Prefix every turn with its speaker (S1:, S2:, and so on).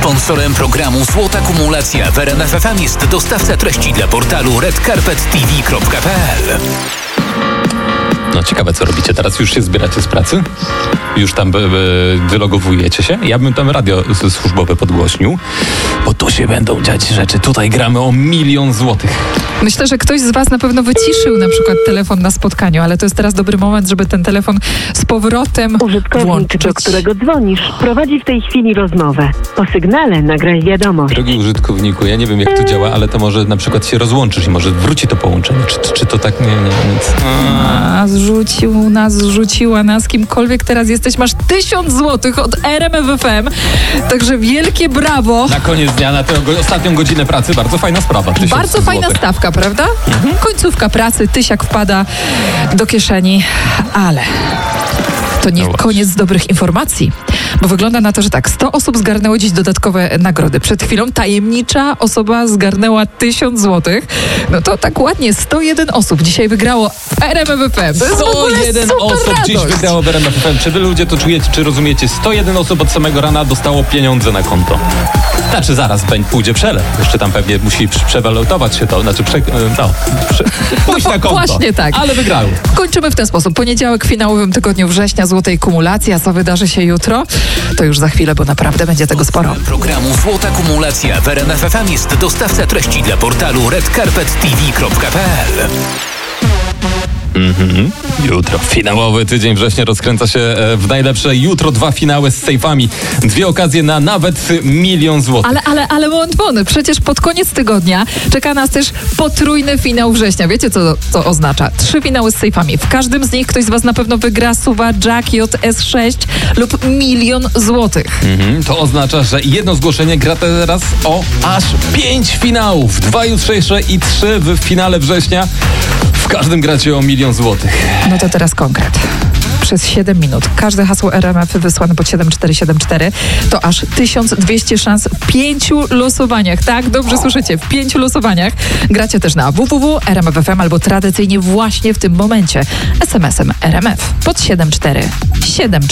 S1: Sponsorem programu Złota Kumulacja w RMF FM jest dostawca treści dla portalu redcarpettv.pl.
S2: No ciekawe, co robicie teraz. Już się zbieracie z pracy? Już tam wylogowujecie się? Ja bym tam radio służbowe podgłośnił, bo tu się będą dziać rzeczy. Tutaj gramy o 1 000 000 złotych.
S3: Myślę, że ktoś z was na pewno wyciszył na przykład telefon na spotkaniu, ale to jest teraz dobry moment, żeby ten telefon z powrotem
S4: Użytkownik,
S3: włączyć.
S4: do którego dzwonisz, prowadzi w tej chwili rozmowę. Po sygnale nagraj wiadomość.
S2: Drogi użytkowniku, ja nie wiem, jak to działa, ale to może na przykład się rozłączysz i może wróci to połączenie. Czy to tak? Nie, nic.
S3: Zrzuciła nas, kimkolwiek teraz jesteś, masz 1000 złotych od RMF FM, także wielkie brawo.
S2: Na koniec dnia, na tę ostatnią godzinę pracy, bardzo fajna sprawa.
S3: Bardzo fajna stawka, prawda? Końcówka pracy, tysiak wpada do kieszeni, ale to nie koniec dobrych informacji, bo wygląda na to, że tak, 100 osób zgarnęło dziś dodatkowe nagrody. Przed chwilą tajemnicza osoba zgarnęła 1000 złotych. No to tak ładnie, 101 osób dzisiaj wygrało RMF FM. To jest
S2: 101 osób dziś wygrało w RMF FM. Czy wy ludzie to czujecie, czy rozumiecie? 101 osób od samego rana dostało pieniądze na konto. Znaczy zaraz pójdzie przelew. Jeszcze tam pewnie musi przewalutować się to. Znaczy pójść na konto.
S3: Właśnie tak.
S2: Ale wygrały.
S3: Kończymy w ten sposób. Poniedziałek w finałowym tygodniu września Złotej Kumulacji. A co wydarzy się jutro? To już za chwilę, bo naprawdę będzie tego sporo.
S1: Programu Złota Kumulacja w RMF FM jest dostawca treści dla portalu redcarpettv.pl.
S2: Jutro. Finałowy tydzień września rozkręca się w najlepsze. Jutro 2 finały z sejfami. 2 okazje na nawet 1 000 000 złotych.
S3: Ale moment wolny. Przecież pod koniec tygodnia czeka nas też potrójny finał września. Wiecie, co to oznacza? 3 finały z sejfami. W każdym z nich ktoś z was na pewno wygra SUV Jack JS6 lub 1 000 000 złotych.
S2: To oznacza, że jedno zgłoszenie gra teraz o aż 5 finałów. 2 jutrzejsze i 3 w finale września. W każdym gracie o 1 000 000 złotych.
S3: No to teraz konkret. Przez 7 minut. Każde hasło RMF wysłane pod 7474 to aż 1200 szans w 5 losowaniach. Tak, dobrze słyszycie, w 5 losowaniach. Gracie też na www.rmf.fm albo tradycyjnie właśnie w tym momencie SMS-em RMF pod 7474.